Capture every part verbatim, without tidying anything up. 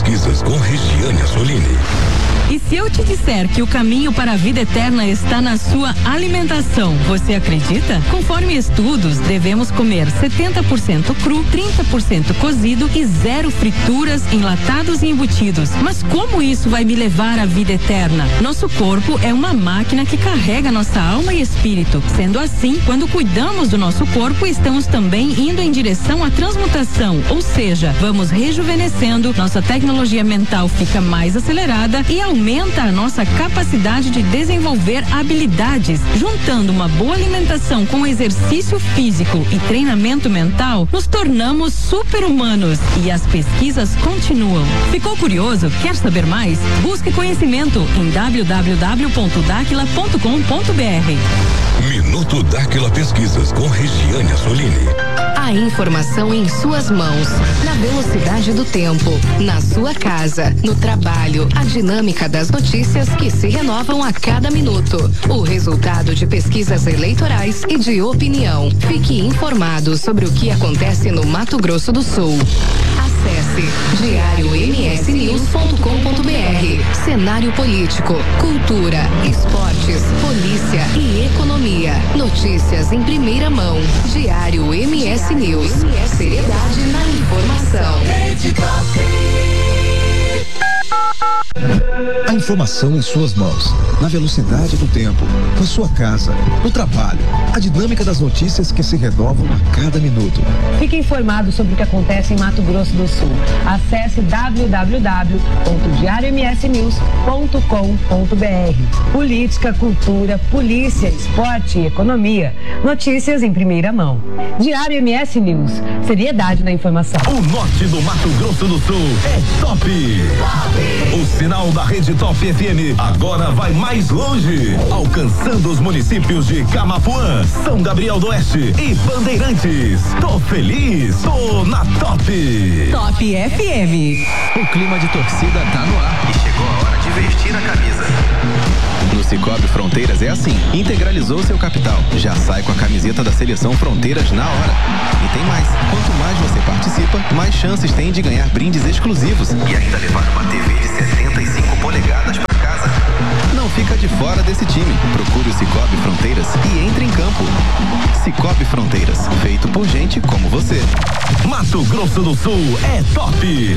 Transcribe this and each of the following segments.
Pesquisas com Regiane Assolini. E se eu te disser que o caminho para a vida eterna está na sua alimentação, você acredita? Conforme estudos, devemos comer setenta por cento cru, trinta por cento cozido e zero frituras, enlatados e embutidos. Mas como isso vai me levar à vida eterna? Nosso corpo é uma máquina que carrega nossa alma e espírito. Sendo assim, quando cuidamos do nosso corpo, estamos também indo em direção à transmutação, ou seja, vamos rejuvenescendo, nossa tecnologia mental fica mais acelerada e aumenta a nossa capacidade de desenvolver habilidades. Juntando uma boa alimentação com exercício físico e treinamento mental, nos tornamos super-humanos e as pesquisas continuam. Ficou curioso? Quer saber mais? Busque conhecimento em w w w ponto daquila ponto com ponto b r. Minuto Dáquila Pesquisas com Regiane Assolini. A informação em suas mãos, na velocidade do tempo, na sua casa, no trabalho, a dinâmica das notícias que se renovam a cada minuto. O resultado de pesquisas eleitorais e de opinião. Fique informado sobre o que acontece no Mato Grosso do Sul. Acesse diário m s news ponto com ponto b r. Cenário político, cultura, esportes, polícia e economia. Notícias em primeira mão. Diário M S News. Seriedade na informação. A informação em suas mãos, na velocidade do tempo, na sua casa, no trabalho, a dinâmica das notícias que se renovam a cada minuto. Fique informado sobre o que acontece em Mato Grosso do Sul. Acesse w w w ponto diário m s news ponto com ponto b r. Política, cultura, polícia, esporte e economia. Notícias em primeira mão. Diário M S News. Seriedade na informação. O norte do Mato Grosso do Sul é top. Top. O sinal da Rede Top F M agora vai mais longe, alcançando os municípios de Camapuã, São Gabriel do Oeste e Bandeirantes. Tô feliz, tô na Top. Top F M. O clima de torcida tá no ar e chegou a hora de vestir a camisa. No Cicobi Fronteiras é assim, integralizou seu capital, já sai com a camiseta da Seleção Fronteiras na hora. E tem mais, quanto mais você participa, mais chances tem de ganhar brindes exclusivos e ainda levar uma T V de setenta e cinco polegadas para casa. Não fica de fora desse time, procure o Cicobi Fronteiras e entre em campo. Cicobi Fronteiras, feito por gente como você. Mato Grosso do Sul é top.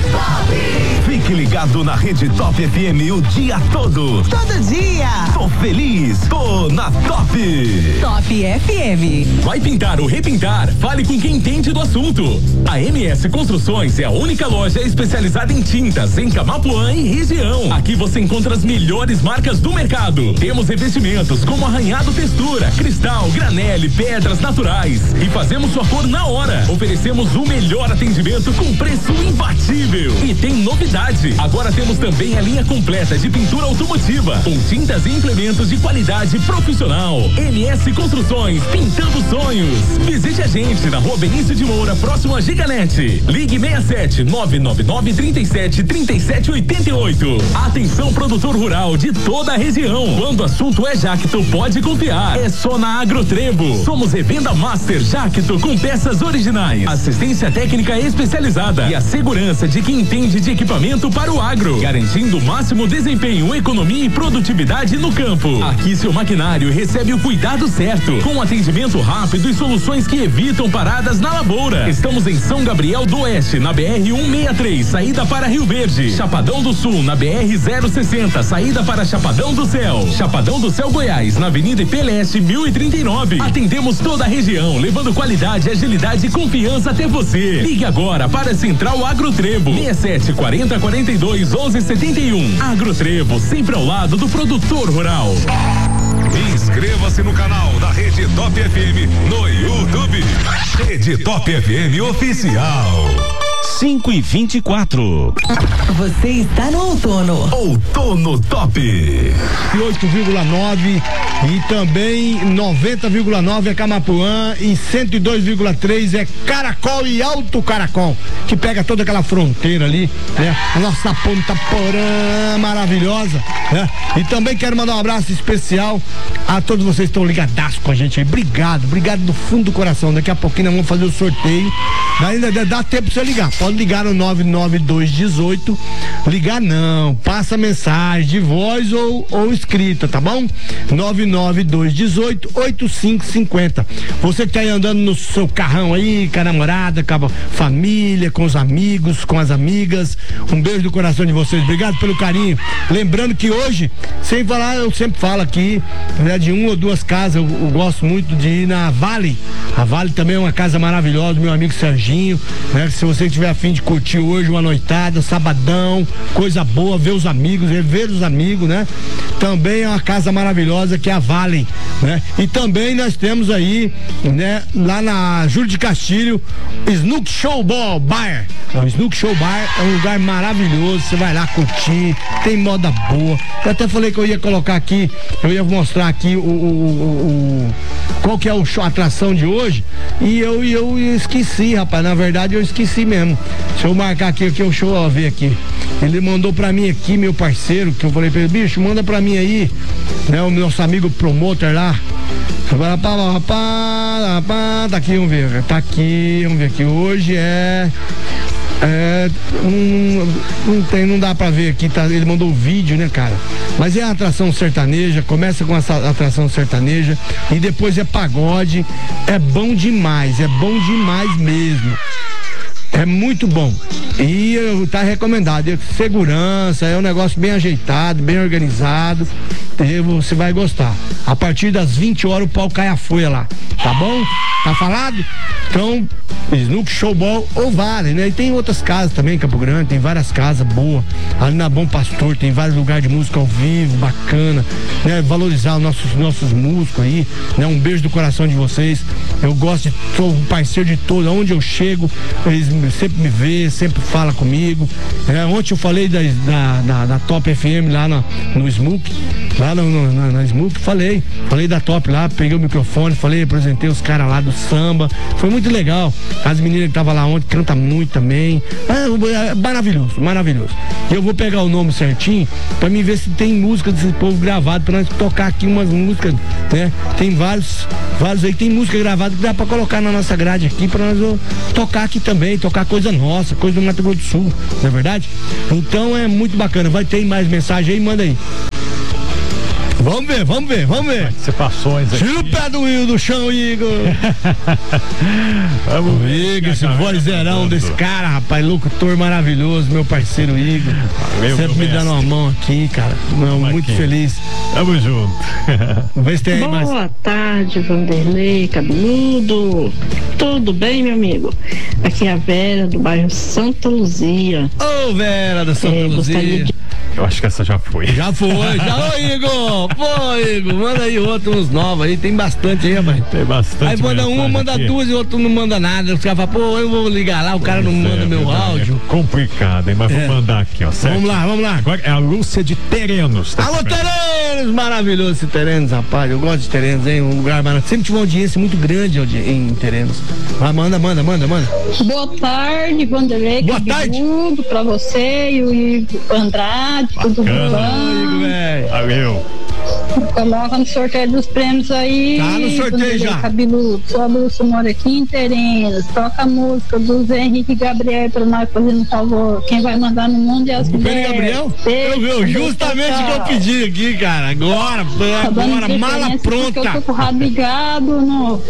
Top. Fique ligado na Rede Top F M o dia todo. Todo dia. Tô feliz, tô na Top. Top F M. Vai pintar ou repintar? Fale com quem entende do assunto. A M S Construções é a única loja especializada em tintas em Camapuã e região. Aqui você encontra as melhores marcas do mercado. Temos revestimentos como arranhado textura, cristal, granele, pedras naturais e fazemos sua cor na hora. Oferecemos o melhor atendimento com preço imbatível. E tem novidade, agora temos também a linha completa de pintura automotiva com tintas e implementos de qualidade profissional. M S Construções, pintando sonhos. Visite a gente na Rua Benício de Moura, próximo a Giganet. Ligue seis sete nove nove nove três sete três sete oito oito. Atenção, produtor rural de toda a região. Quando o assunto é Jacto, pode confiar. É só na Agrotrebo. Somos revenda master Jacto com peças originais, assistência técnica especializada e a segurança de quem entende de equipamento para o agro, garantindo o máximo desempenho, economia e produtividade no campo. Aqui seu maquinário recebe o cuidado certo, com atendimento rápido e soluções que evitam paradas na lavoura. Estamos em São Gabriel do Oeste, na B R cento e sessenta e três, saída para Rio Verde. Chapadão do Sul, na B R zero sessenta, saída para Chapadão do Céu. Chapadão do Céu, Goiás, na Avenida I P Leste mil e trinta e nove. Atendemos toda a região, levando qualidade, agilidade e confiança até você. Ligue agora para a Central Agrotrebo. seis sete quatro zero quatro dois um um sete um. Agrotrebo, sempre ao lado do produtor rural. Inscreva-se no canal da Rede Top F M no YouTube. Rede Top F M Oficial. cinco e vinte e quatro. Você está no outono. Outono Top. oito vírgula nove e também noventa vírgula nove é Camapuã e cento e dois vírgula três é Caracol e Alto Caracol, que pega toda aquela fronteira ali, né? A nossa Ponta Porã maravilhosa, né? E também quero mandar um abraço especial a todos vocês que estão ligadaço com a gente aí. Obrigado, obrigado do fundo do coração. Daqui a pouquinho nós vamos fazer o sorteio. Ainda dá tempo pra você ligar. Pode Pode ligar no nove nove dois um oito. Ligar não, passa mensagem de voz ou, ou escrita, tá bom? nove nove dois um oito, oito cinco cinco zero. Você que tá aí andando no seu carrão aí, com a namorada, com a família, com os amigos, com as amigas, um beijo do coração de vocês, obrigado pelo carinho. Lembrando que hoje, sem falar, eu sempre falo aqui, né, de uma ou duas casas, eu, eu gosto muito de ir na Vale. A Vale também é uma casa maravilhosa, meu amigo Serginho, né? Se você tiver a fim de curtir hoje uma noitada, sabadão, coisa boa, ver os amigos, rever os amigos, né? Também é uma casa maravilhosa que é a Vale, né? E também nós temos aí, né, lá na Júlio de Castilho, Snook Show Ball Bar. O Snook Show Bar é um lugar maravilhoso, você vai lá curtir, tem moda boa. Eu até falei que eu ia colocar aqui, eu ia mostrar aqui o, o, o, o qual que é o show, a atração de hoje, e eu, eu esqueci, rapaz, na verdade eu esqueci mesmo. Deixa eu marcar aqui, aqui o show, ó, ver aqui. Ele mandou pra mim aqui, meu parceiro, que eu falei pra ele, bicho, manda pra mim aí, né, o nosso amigo promotor lá. Tá aqui, vamos ver, tá aqui, vamos ver aqui, hoje é... É, não, não tem, não dá pra ver aqui, tá? Ele mandou o vídeo, né, cara? Mas é a atração sertaneja, começa com essa atração sertaneja e depois é pagode, é bom demais, é bom demais mesmo. É muito bom. E tá recomendado. Segurança, é um negócio bem ajeitado, bem organizado. E você vai gostar. A partir das vinte horas o pau cai a folha lá. Tá bom? Tá falado? Então, Snook Showball ou Vale, né? E tem outras casas também, Campo Grande, tem várias casas boas. Ali na Bom Pastor tem vários lugares de música ao vivo, bacana, né? Valorizar os nossos, nossos músicos aí, né? Um beijo do coração de vocês. Eu gosto de, sou um parceiro de todos, aonde eu chego, eles sempre me vê, sempre fala comigo. É, ontem eu falei da, da, da, da Top F M lá no, no Smook, lá no, no, na, na Smook, falei, falei da Top lá, peguei o microfone, falei, apresentei os caras lá do samba, foi muito legal. As meninas que estavam lá ontem cantam muito também. É, é maravilhoso, maravilhoso. E eu vou pegar o nome certinho pra mim ver se tem música desse povo gravado pra nós tocar aqui umas músicas, né? Tem vários, vários aí, tem música gravada que dá pra colocar na nossa grade aqui pra nós tocar aqui também, tocar coisa nossa, coisa do Mato Grosso do Sul, não é verdade? Então é muito bacana. Vai ter mais mensagem aí, manda aí. Vamos ver, vamos ver, vamos ver. Participações aqui. Tira o pé do, do chão, Igor. Vamos ver, Igor, esse vozeirão desse cara, rapaz, locutor maravilhoso, meu parceiro Igor. Valeu, sempre me dando uma mão aqui, cara. Não, muito feliz. Tamo junto. Vamos ver se tem aí mais. Boa tarde, Vanderlei, cabeludo. Tudo bem, meu amigo? Aqui é a Vera, do bairro Santa Luzia. Ô, oh, Vera, da Santa é, Luzia. De... Eu acho que essa já foi. Já foi, já. Ô, Igor! Pô, Igor, manda aí outros novos aí, tem bastante aí, rapaz. Tem bastante. Aí manda um, manda aqui. Duas e outro não manda nada. Os caras falam, pô, eu vou ligar lá, o cara não manda é, meu verdade, áudio. É complicado, hein? Mas é. Vou mandar aqui, ó. Certo? Vamos lá, vamos lá. Agora é a Lúcia de Terenos. Tá. Alô, Terenos! Maravilhoso esse Terenos, rapaz. Eu gosto de Terenos, hein? Um lugar maravilhoso. Sempre tive uma audiência muito grande em Terenos. Mas manda, manda, manda, manda. Boa tarde, Vanderlei. Boa tarde. Tudo pra você e o Ivo Andrade, bacana. Tudo bom. Valeu. Coloca no sorteio dos prêmios aí. Tá no sorteio já. Cabeludo, sua Lúcia mora aqui em Terenas. Toca a música do Zé Henrique Gabriel pra nós fazendo um favor. Quem vai mandar no mundo é as mulheres. Gabriel? Eu vi, justamente o que eu pedi aqui, cara. Agora, agora, mala pronta. Eu tô com o rádio ligado no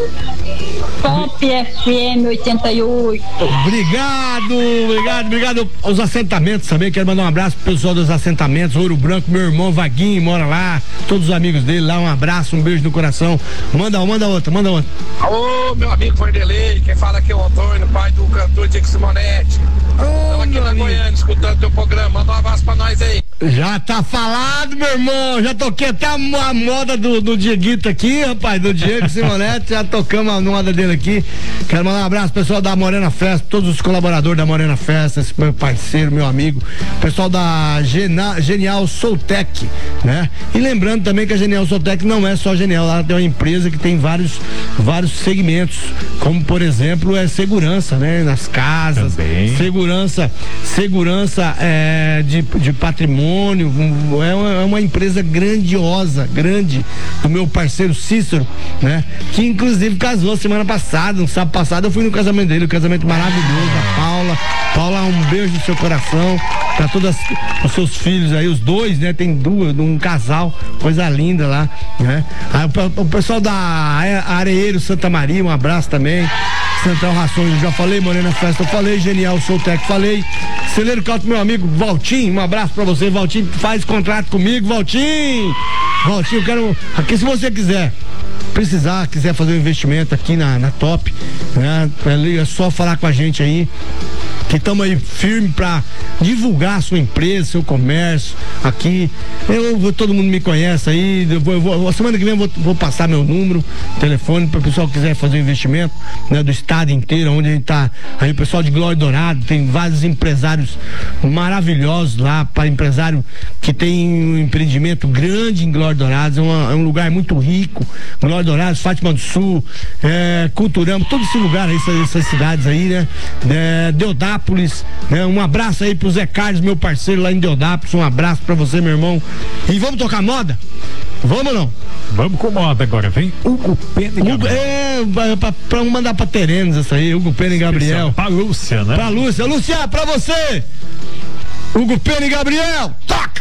Top F M oitenta e oito. Obrigado, obrigado, obrigado aos assentamentos também. Quero mandar um abraço pro pessoal dos assentamentos. Ouro Branco, meu irmão Vaguinho mora lá. Todos os amigos dele lá, um abraço, um beijo no coração. Manda, manda outra, manda outra. Alô, meu amigo Vanderlei, quem fala aqui é o Antônio, pai do cantor Diego Simonetti. Estamos aqui na Goiânia, escutando teu programa. Manda um abraço pra nós aí. Já tá falado, meu irmão. Já toquei até a, a moda do, do Dieguito aqui, rapaz, do Diego Simonetti. Já tocamos a moda dele aqui. Quero mandar um abraço pro pessoal da Morena Festa, todos os colaboradores da Morena Festa, esse meu parceiro, meu amigo. Pessoal da Gena, Genial Soltec, né? E lembrando também que a Genial Soltec não é só Genial, ela tem uma empresa que tem vários, vários segmentos, como por exemplo é segurança, né? Nas casas, também. segurança, segurança é, de, de patrimônio, patrimônio, um, é, uma, é uma empresa grandiosa, grande, do meu parceiro Cícero, né? Que inclusive casou semana passada, no sábado passado eu fui no casamento dele, um casamento maravilhoso da Paula. Paula, um beijo no seu coração, pra todos os seus filhos aí, os dois, né? Tem duas, um casal, coisa linda lá, né? Aí, o, o pessoal da Areeiro Santa Maria, um abraço também. Central Rações, eu já falei, Morena Festa, eu falei, Genial Soultec, falei. Celeiro Calto, meu amigo Valtinho, um abraço pra você, Valtinho, faz contrato comigo, Valtinho. Valtinho, eu quero, aqui se você quiser precisar, quiser fazer um investimento aqui na, na Top, né? É só falar com a gente aí, que estamos aí firme para divulgar a sua empresa, seu comércio aqui. Eu, todo mundo me conhece aí. Eu vou, eu vou, semana que vem eu vou, vou passar meu número, telefone, para o pessoal que quiser fazer um investimento, né, do estado inteiro, onde a gente tá. Aí o pessoal de Glória Dourado, tem vários empresários maravilhosos lá, para empresário que tem um empreendimento grande em Glória Dourado. É, uma, é um lugar muito rico. Glória Dourado, Fátima do Sul, é, Culturama, todo esse lugar aí, essas, essas cidades aí, né? É, Deodápolis, né? Um abraço aí pro Zé Carlos, meu parceiro lá em Deodápolis, um abraço pra você, meu irmão. E vamos tocar moda? Vamos ou não? Vamos com moda agora, vem Hugo Pena e Gabriel. É, pra, pra mandar pra Terenos essa aí, Hugo Pena e Gabriel. Pra Lúcia, né? Pra Lúcia. Lúcia, pra você! Hugo Pena e Gabriel, toca!